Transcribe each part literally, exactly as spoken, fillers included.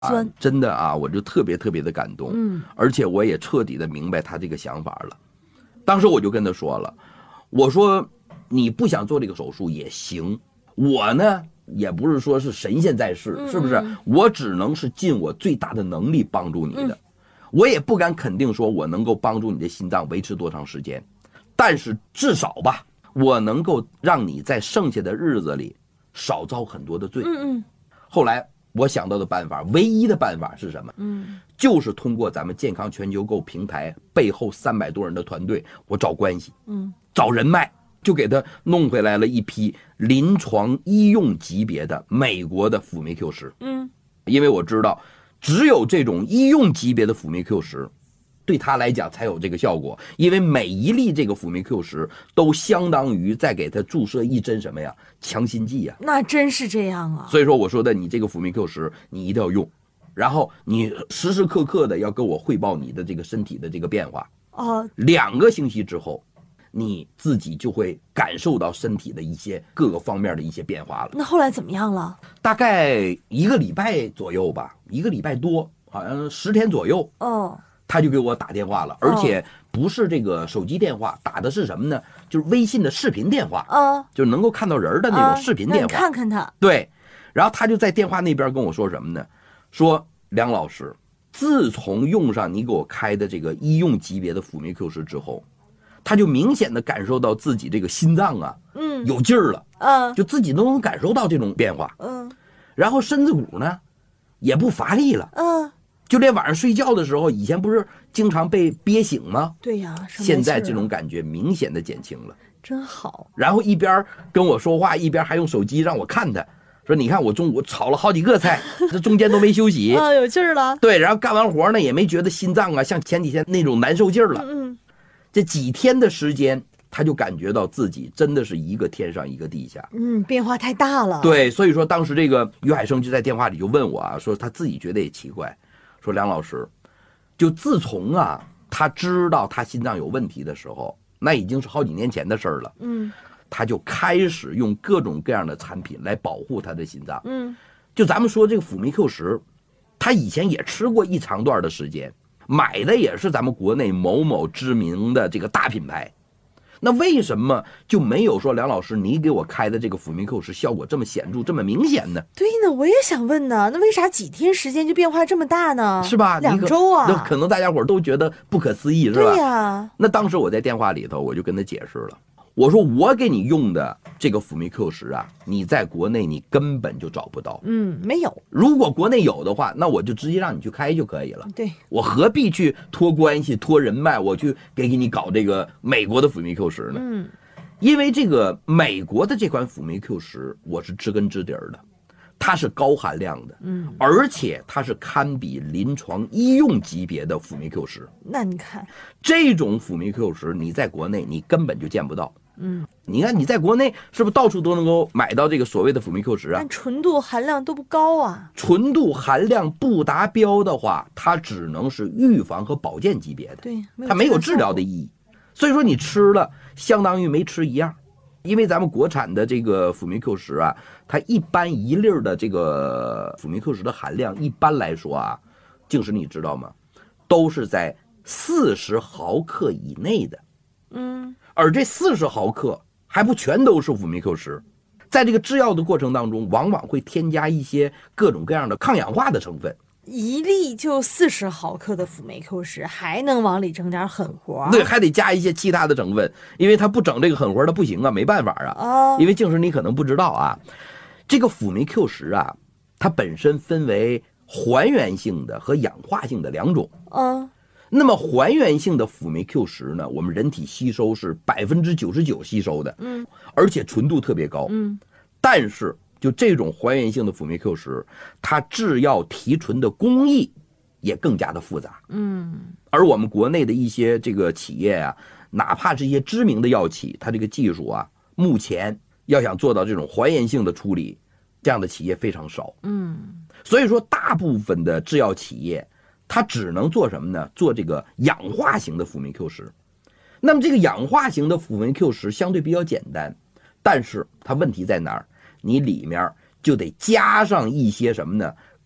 啊，真的啊，我就特别特别的感动， 嗯， 而且我也彻底的明白他这个想法了。当时我就跟他说了，我说你不想做这个手术也行，我呢也不是说是神仙在世，是不是？我只能是尽我最大的能力帮助你的，我也不敢肯定说我能够帮助你的心脏维持多长时间，但是至少吧，我能够让你在剩下的日子里少遭很多的罪。 嗯嗯。 后来我想到的办法，唯一的办法是什么？ 嗯， 就是通过咱们健康全球购平台背后三百多人的团队，我找关系， 嗯， 找人脉，就给他弄回来了一批临床医用级别的美国的辅酶 Q 十。 嗯， 因为我知道，只有这种医用级别的辅酶 Q 十。对他来讲才有这个效果，因为每一粒这个辅酶 Q 十都相当于再给他注射一针什么呀，强心剂呀。 那真是这样啊。 所以说我说的，你这个辅酶 Q 十你一定要用，然后你时时刻刻的要跟我汇报你的这个身体的这个变化。 哦， 两个星期之后，你自己就会感受到身体的一些各个方面的一些变化了。 那后来怎么样了？ 大概一个礼拜左右吧，一个礼拜多，好像十天左右。 哦。 他就给我打电话了，而且不是这个手机电话，打的是什么呢？就是微信的视频电话， 啊， 就能够看到人的那种视频电话。 你看看他。 对，然后他就在电话那边跟我说什么呢？说梁老师，自从用上你给我开的这个医用级别的辅酶 Q 十之后，他就明显的感受到自己这个心脏啊， 嗯， 有劲儿了， 嗯， 就自己都能感受到这种变化， 嗯， 然后身子骨呢也不乏力了， 嗯。 就连晚上睡觉的时候，以前不是经常被憋醒吗？ 对呀， 现在这种感觉明显的减轻了， 真好。 然后一边跟我说话，一边还用手机让我看他，说你看我中午炒了好几个菜，这中间都没休息啊，有劲儿了。 对，然后干完活呢也没觉得心脏啊像前几天那种难受劲儿了。 嗯， 这几天的时间，他就感觉到自己真的是一个天上一个地下。 嗯，变化太大了。 对，所以说当时这个于海生就在电话里就问我啊，说他自己觉得也奇怪。说梁老师，就自从啊他知道他心脏有问题的时候，那已经是好几年前的事儿了。 嗯， 他就开始用各种各样的产品来保护他的心脏。 嗯， 就咱们说这个辅酶 Q 十，他以前也吃过一长段的时间，买的也是咱们国内某某知名的这个大品牌。那为什么就没有说梁老师你给我开的这个辅酶 Q 十效果这么显著这么明显呢？ 对呢，我也想问呢，那为啥几天时间就变化这么大呢？ 是吧？ 两周啊， 那可能大家伙都觉得不可思议，是吧？ 对呀。 那当时我在电话里头我就跟他解释了，我说我给你用的这个辅酶 Q 十啊，你在国内你根本就找不到。 嗯，没有。 如果国内有的话，那我就直接让你去开就可以了。 对， 我何必去托关系托人脉，我去给给你搞这个美国的辅酶 Q 十呢？ 嗯， 因为这个美国的这款辅酶 Q 十，我是知根知底儿的，它是高含量的， 嗯， 而且它是堪比临床医用级别的辅酶 Q 十。 那你看， 这种辅酶 Q 十，你在国内你根本就见不到。 嗯， 你看你在国内是不是到处都能够买到这个所谓的辅酶 Q 十啊？ 但纯度含量都不高啊。 纯度含量不达标的话，它只能是预防和保健级别的， 对， 它没有治疗的意义。所以说你吃了相当于没吃一样。因为咱们国产的这个辅酶 Q 十啊，它一般一粒的这个辅酶 Q 十的含量，一般来说啊，净是你知道吗？都是在四十毫克以内的。 嗯， 而这四十毫克还不全都是辅酶 Q 十，在这个制药的过程当中，往往会添加一些各种各样的抗氧化的成分。 一粒就四十毫克的辅酶 Q 十，还能往里整点狠活？ 对，还得加一些其他的成分，因为它不整这个狠活它不行啊，没办法啊。 哦， 因为净是你可能不知道啊，这个辅酶 Q 十啊，它本身分为还原性的和氧化性的两种。 嗯， 那么还原性的辅酶 Q 十呢，我们人体吸收是百分之九十九吸收的， 嗯， 而且纯度特别高， 嗯， 但是就这种还原性的辅酶 Q 十，它制药提纯的工艺也更加的复杂， 嗯， 而我们国内的一些这个企业啊，哪怕是一些知名的药企，它这个技术啊，目前要想做到这种还原性的处理，这样的企业非常少， 嗯， 所以说大部分的制药企业，它只能做什么呢？做这个氧化型的辅酶 Q 十。那么这个氧化型的辅酶 Q 十相对比较简单，但是它问题在哪儿？你里面就得加上一些什么呢？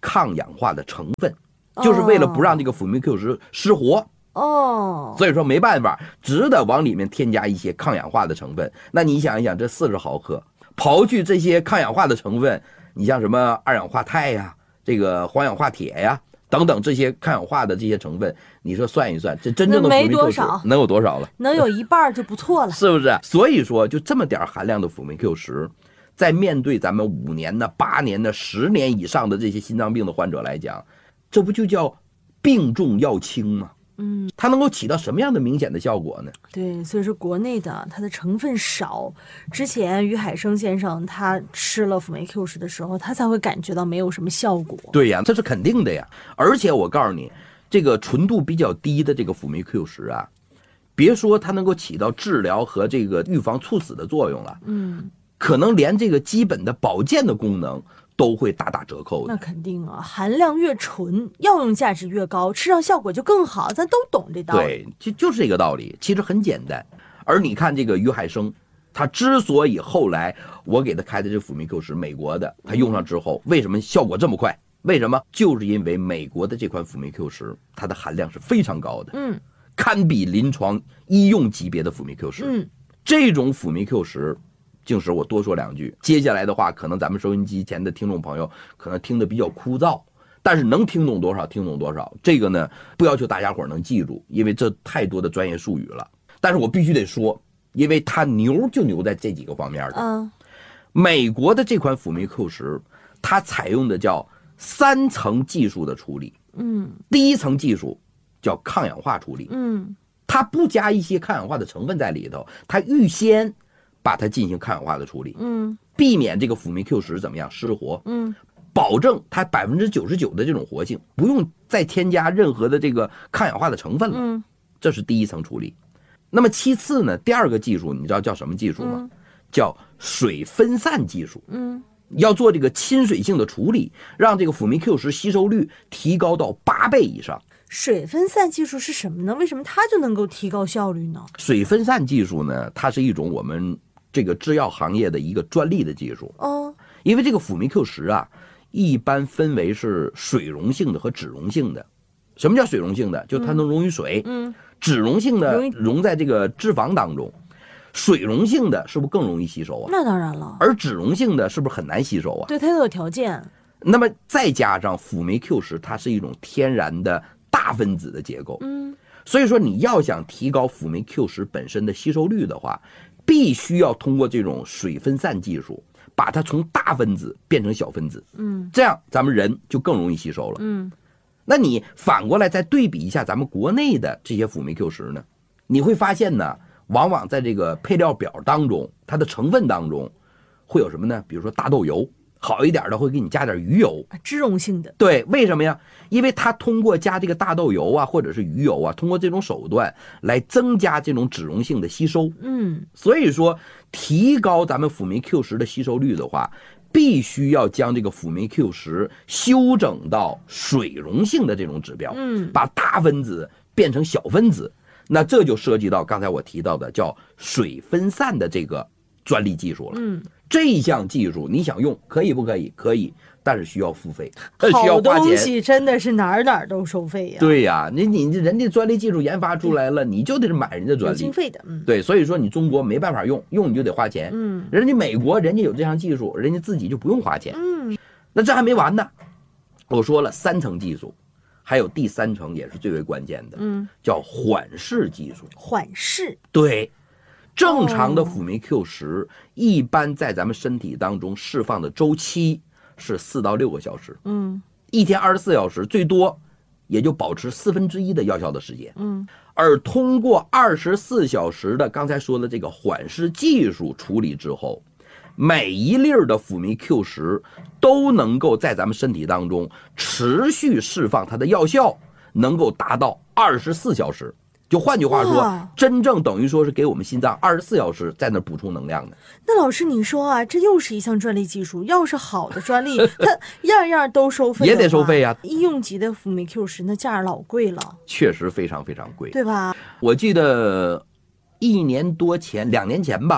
抗氧化的成分，就是为了不让这个辅酶 Q 十失活。 哦， 所以说没办法，只得往里面添加一些抗氧化的成分。那你想一想，这四十毫克，刨去这些抗氧化的成分，你像什么二氧化钛呀、这个黄氧化铁呀等等这些抗氧化的这些成分，你说算一算，这真正的辅酶 Q 十能有多少了？ 能有一半就不错了， 是不是？所以说，就这么点含量的辅酶 Q 十，在面对咱们五年的、八年的、十年以上的这些心脏病的患者来讲，这不就叫病重药轻吗？ 嗯， 它能够起到什么样的明显的效果呢？ 对，所以说国内的它的成分少。之前于海生先生他吃了辅酶 Q 十的时候，他才会感觉到没有什么效果。 对呀，这是肯定的呀。而且我告诉你，这个纯度比较低的这个辅酶 Q 十啊，别说它能够起到治疗和这个预防猝死的作用了， 嗯， 可能连这个基本的保健的功能都会大打折扣的。 那肯定啊，含量越纯，药用价值越高，吃上效果就更好，咱都懂这道理。 对，就就是这个道理，其实很简单。而你看这个于海生，他之所以后来我给他开的这辅酶 Q 十，美国的，他用上之后，为什么效果这么快？为什么？就是因为美国的这款辅酶 Q 十，它的含量是非常高的， 嗯， 堪比临床医用级别的辅酶 Q 十。 嗯， 这种辅酶 Q 十。静时我多说两句，接下来的话，可能咱们收音机前的听众朋友可能听得比较枯燥，但是能听懂多少听懂多少。这个呢，不要求大家伙能记住，因为这太多的专业术语了。但是我必须得说，因为它牛就牛在这几个方面的。 嗯， 美国的这款辅酶 Q 十，它采用的叫三层技术的处理。 嗯， 第一层技术叫抗氧化处理。 嗯， 它不加一些抗氧化的成分在里头，它预先把它进行抗氧化的处理， 嗯， 避免这个辅酶 Q 十怎么样失活， 嗯， 保证它百分之九十九的这种活性，不用再添加任何的这个抗氧化的成分了。 嗯， 这是第一层处理。那么其次呢，第二个技术你知道叫什么技术吗？ 嗯、 叫水分散技术。 嗯， 要做这个亲水性的处理，让这个辅酶 Q 十吸收率提高到八倍以上。 水分散技术是什么呢？为什么它就能够提高效率呢？ 水分散技术呢，它是一种我们这个制药行业的一个专利的技术。 哦， 因为这个辅酶 Q 十啊，一般分为是水溶性的和脂溶性的。什么叫水溶性的？就它能溶于水。 嗯， 脂溶性的溶在这个脂肪当中。水溶性的是不是更容易吸收啊？ 那当然了。 而脂溶性的是不是很难吸收啊？ 对，它都有条件。 那么再加上辅酶 Q 十，它是一种天然的大分子的结构。 嗯， 所以说你要想提高辅酶 Q 十本身的吸收率的话，必须要通过这种水分散技术，把它从大分子变成小分子。 嗯， 这样咱们人就更容易吸收了。 嗯， 那你反过来再对比一下咱们国内的这些辅酶 Q 十呢，你会发现呢，往往在这个配料表当中，它的成分当中会有什么呢？比如说大豆油，好一点的会给你加点鱼油， 脂溶性的。 对，为什么呀？因为它通过加这个大豆油啊，或者是鱼油啊，通过这种手段来增加这种脂溶性的吸收。 嗯， 所以说提高咱们辅酶 Q 十的吸收率的话，必须要将这个辅酶 Q 十修整到水溶性的这种指标， 嗯， 把大分子变成小分子。那这就涉及到刚才我提到的叫水分散的这个专利技术了。 嗯， 这项技术你想用可以不可以？可以，但是需要付费，需要好花钱。 东西真的是哪儿哪儿都收费呀。 对呀，你你人家专利技术研发出来了，你就得是买人家专利， 有经费的。嗯， 对，所以说你中国没办法用，用你就得花钱。 嗯， 人家美国人家有这项技术，人家自己就不用花钱。 嗯， 那这还没完呢，我说了三层技术。还有第三层也是最为关键的， 嗯， 叫缓释技术。 缓释， 对，正常的辅酶 Q 十一般在咱们身体当中释放的周期是四到六个小时， 嗯， 一天二十四小时，最多也就保持四分之一的药效的时间， 嗯， 而通过二十四小时的刚才说的这个缓释技术处理之后，每一粒的辅酶 Q 十都能够在咱们身体当中持续释放它的药效，能够达到二十四小时。就换句话说，真正等于说是给我们心脏二十四小时在那补充能量的。 那老师你说啊，这又是一项专利技术，要是好的专利，它样样都收费， 也得收费啊。 医用级的辅酶 Q 十那价老贵了， 确实非常非常贵， 对吧？ 我记得一年多前，两年前吧。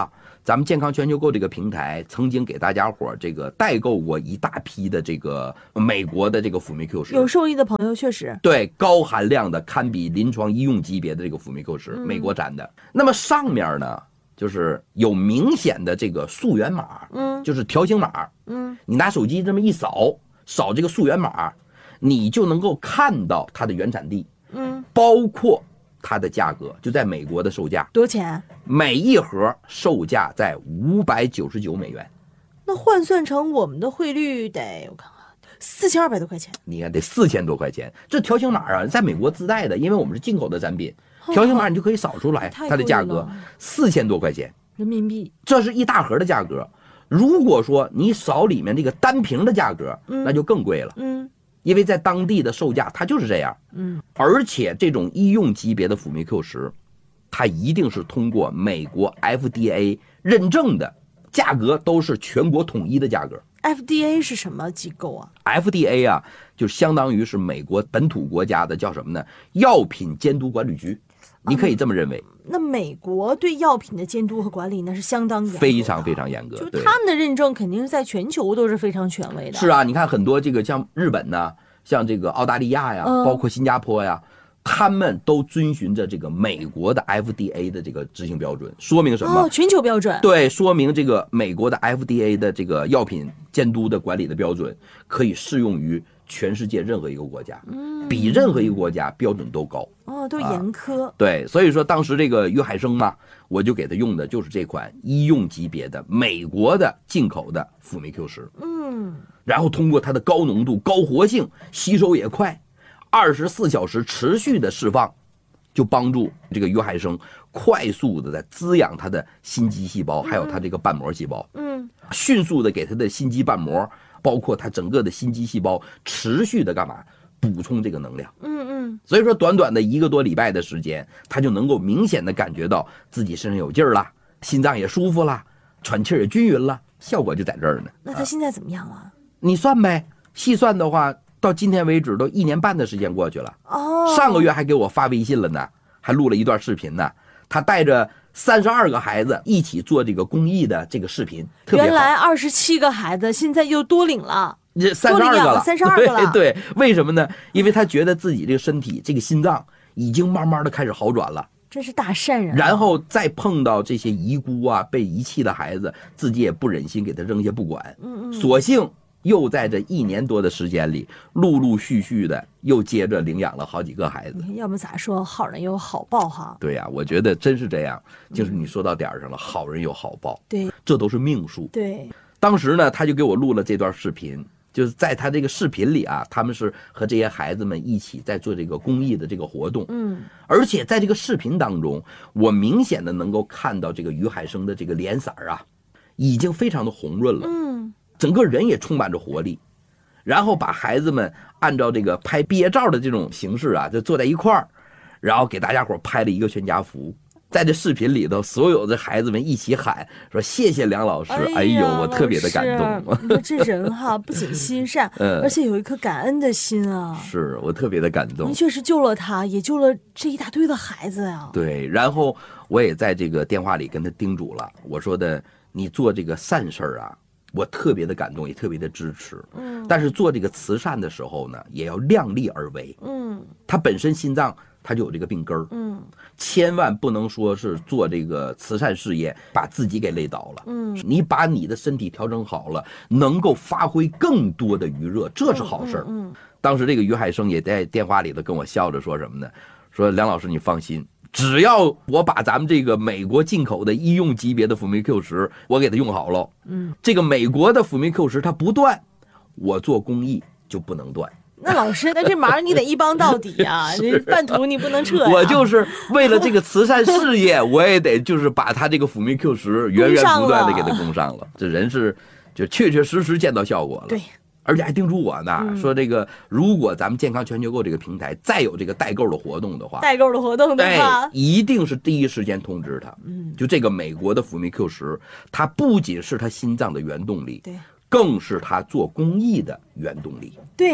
咱们健康全球购这个平台曾经给大家伙这个代购过一大批的这个美国的这个辅酶 Q 十， 有受益的朋友确实对高含量的堪比临床医用级别的这个辅酶 Q 十， 嗯、 美国产的。那么上面呢，就是有明显的这个溯源码， 嗯， 就是条形码， 嗯， 你拿手机这么一扫，扫这个溯源码，你就能够看到它的原产地， 嗯， 包括它的价格，就在美国的售价多钱？ 每一盒售价在五百九十九美元， 那换算成我们的汇率得我看看，四千二百多块钱。 你看得四千多块钱，这条形码啊，在美国自带的，因为我们是进口的产品，条形码你就可以扫出来，它的价格四千多块钱人民币， 这是一大盒的价格。如果说你扫里面这个单瓶的价格， 嗯、 那就更贵了， 嗯。 因为在当地的售价它就是这样， 嗯， 而且这种医用级别的辅酶 Q 十，它一定是通过美国 F D A 认证的，价格都是全国统一的价格。 F D A 是什么机构啊 ？F D A 啊，就相当于是美国本土国家的叫什么呢？药品监督管理局，你可以这么认为。 嗯、那美国对药品的监督和管理那是相当严格的， 非常非常严格， 就他们的认证肯定是在全球都是非常权威的。 是啊，你看很多这个像日本呢，像这个澳大利亚呀， 嗯、 包括新加坡呀。他们都遵循着这个美国的 F D A 的这个执行标准，说明什么？ 哦，全球标准。 对，说明这个美国的 F D A 的这个药品监督的管理的标准可以适用于全世界任何一个国家，嗯、比任何一个国家标准都高。 哦，都严苛、 啊。对，所以说当时这个约海生嘛，我就给他用的就是这款医用级别的美国的进口的辅酶 Q 十。 嗯， 然后通过它的高浓度、高活性，吸收也快。二十四小时持续的释放，就帮助这个约海生快速的在滋养它的心肌细胞，还有它这个瓣膜细胞， 嗯， 迅速的给它的心肌瓣膜，包括它整个的心肌细胞，持续的干嘛？补充这个能量， 嗯嗯。 所以说，短短的一个多礼拜的时间，他就能够明显的感觉到自己身上有劲儿了，心脏也舒服了，喘气也均匀了，效果就在这儿呢。 那他现在怎么样了？ 啊、你算呗，细算的话。到今天为止都一年半的时间过去了， 哦， 上个月还给我发微信了呢，还录了一段视频呢。他带着三十二个孩子一起做这个公益的这个视频，特别好。 原来二十七个孩子，现在又多领了， 这三十二个了， 三十二个了。 对对，为什么呢？因为他觉得自己这个身体、这个心脏已经慢慢的开始好转了。 真是大善人、啊。 然后再碰到这些遗孤啊、被遗弃的孩子，自己也不忍心给他扔下不管， 嗯嗯， 索性。又在这一年多的时间里，陆陆续续的又接着领养了好几个孩子。 要不咋说好人有好报哈？ 对呀、啊，我觉得真是这样，就是你说到点上了，嗯、好人有好报。 对， 这都是命数。 对， 当时呢，他就给我录了这段视频，就是在他这个视频里啊，他们是和这些孩子们一起在做这个公益的这个活动。 嗯， 而且在这个视频当中，我明显的能够看到这个于海生的这个脸色啊，已经非常的红润了。 嗯。 整个人也充满着活力，然后把孩子们按照这个拍毕业照的这种形式啊，就坐在一块儿，然后给大家伙拍了一个全家福。在这视频里头，所有的孩子们一起喊说：“谢谢梁老师！”哎呦，我特别的感动。 你说这人哈，不仅心善， 嗯， 而且有一颗感恩的心啊。 是我特别的感动。 您确实救了他，也救了这一大堆的孩子呀。 对，然后我也在这个电话里跟他叮嘱了，我说的，你做这个善事儿啊。我特别的感动，也特别的支持。 嗯， 但是做这个慈善的时候呢，也要量力而为。 嗯， 他本身心脏他就有这个病根儿。 嗯， 千万不能说是做这个慈善事业把自己给累倒了。 嗯， 你把你的身体调整好了，能够发挥更多的余热，这是好事儿。 嗯，嗯当时这个于海生也在电话里头跟我笑着说什么呢？说梁老师你放心。只要我把咱们这个美国进口的医用级别的辅酶 Q 十，我给它用好了， 嗯， 这个美国的辅酶 Q 十它不断，我做公益就不能断。 那老师，那这忙你得一帮到底呀、啊，这半途你不能撤、啊。 我就是为了这个慈善事业，我也得就是把他这个辅酶 Q 十源源不断的给他供上了。这人是就确确实实见到效果了。 对。 而且还叮嘱我呢， 嗯、 说这个如果咱们健康全球购这个平台再有这个代购的活动的话， 代购的活动的话， 哎，一定是第一时间通知他。 嗯， 就这个美国的辅酶 Q 十，它不仅是他心脏的原动力， 对， 更是他做公益的原动力。 对，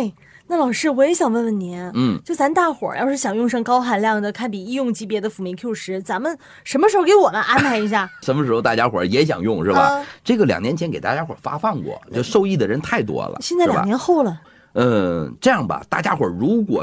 那老师，我也想问问您， 嗯， 就咱大伙儿要是想用上高含量的、堪比医用级别的辅酶 Q 十，咱们什么时候给我们安排一下？ 什么时候大家伙儿也想用是吧？ 啊这个两年前给大家伙儿发放过，就受益的人太多了。 现在两年后了。 嗯，这样吧，大家伙儿如果